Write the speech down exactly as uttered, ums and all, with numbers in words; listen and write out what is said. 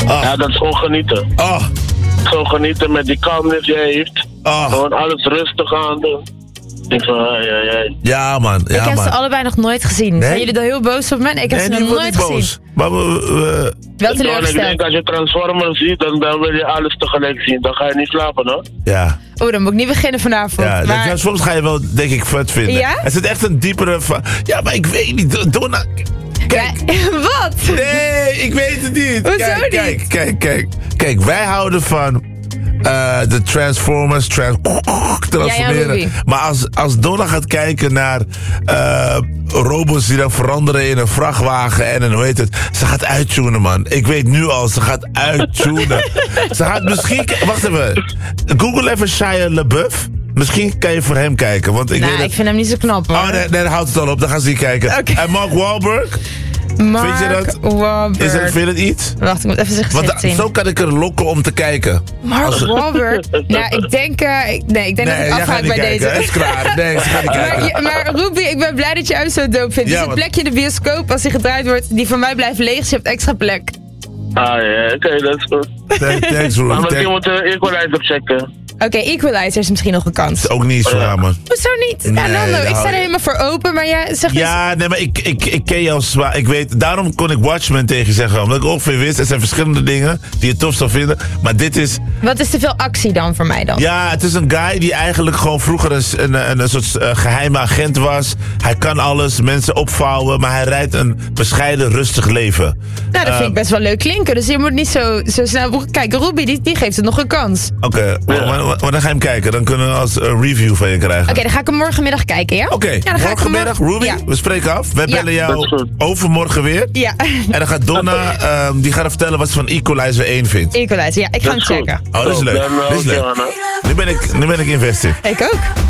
Oh. Ja, dat is gewoon genieten. Oh. Gewoon genieten met die calmness die hij heeft. Oh. Gewoon alles rustig aan doen. Ik van, ja, ja, ja. Ja, man. Ja, ik heb man. ze allebei nog nooit gezien. Nee? Zijn jullie dan heel boos op me? Nee, ik heb Nee, ze die nog wordt nooit niet gezien. boos. Maar we... we- Wel Ik denk, teleurgesteld. als je Transformers ziet, dan, dan wil je alles tegelijk zien. Dan ga je niet slapen, hoor. ja. Oh, dan moet ik niet beginnen vanavond. Ja, maar... maar... soms ga je wel, denk ik, vet vinden. Ja? Er zit echt een diepere... va- Ja, maar ik weet niet. Donna... Kijk. Ja, wat? Nee, ik weet het niet. Hoezo kijk, niet? Kijk, kijk, kijk. Kijk, wij houden van eh, de Transformers, trans transformeren. Ruby. Maar als, als Donna gaat kijken naar eh, robots die dan veranderen in een vrachtwagen en een, hoe heet het, ze gaat uittunen, man. Ik weet nu al, ze gaat uittunen. Ze gaat misschien... Wacht even. Google even Shia LaBeouf. Misschien kan je voor hem kijken, want ik Nou, weet ik dat... vind hem niet zo knap, hoor. Oh, nee, nee, dan houdt het al op. Dan gaan ze niet kijken. Oké. En Mark Wahlberg, Mark vind je dat? Wahlberg. is dat, vind je het iets? Wacht, ik moet even zijn Want gezicht da- zien. zo kan ik er lokken om te kijken. Mark Als- Wahlberg. Nou, ik denk... eh, ik, nee, ik denk Nee, dat ik jij gaat afhaak niet bij kijken. deze. Het is klaar. Nee, ze gaat niet Maar, kijken. je- maar Ruby, ik ben blij dat je hem zo dope vindt. Ja, dus het want- plekje in de bioscoop, als hij gedraaid wordt, die van mij blijft leeg, dus je hebt extra plek. Ah, ja, oké, dat is goed. Thank- Thanks, Maar Ruben. misschien Thank- moeten we Equalizer checken. Oké, Equalizer is misschien nog een kans. Ook niet zo aan, man. Hoezo niet? Nee, Ja, Nando, daar ik hou sta er je- helemaal voor open, maar jij zegt dus... Ja, nee, maar ik, ik, ik ken jou zwaar. Ik weet, daarom kon ik Watchmen tegen je zeggen. Omdat ik ook veel wist. Er zijn verschillende dingen die je tof zou vinden. Maar dit is... Wat is te veel actie dan voor mij dan? Ja, het is een guy die eigenlijk gewoon vroeger een, een, een, een soort uh, geheime agent was. Hij kan alles, mensen opvouwen. Maar hij rijdt een bescheiden, rustig leven. Nou, dat vind ik best wel leuk klinken. Dus je moet niet zo, zo snel... Kijk, Ruby, die, die geeft het nog een kans. Oké, Oké, maar, maar, maar dan ga je hem kijken. Dan kunnen we als uh, review van je krijgen. dan ga ik hem morgenmiddag kijken, ja? Oké, ja, dan ga ik hem morgenmiddag, morgen- Ruby, Ja. we spreken af. Wij Ja. bellen Dat is jou goed. overmorgen weer. Ja, En dan gaat Donna, um, die gaat er vertellen wat ze van Equalizer één vindt. Equalizer. Ja, ik ga Dat hem is goed. checken. Oh, dat is leuk. Dan, uh, Dit is leuk. Johanna. Nu ben ik, nu ben ik invested. Ik ook.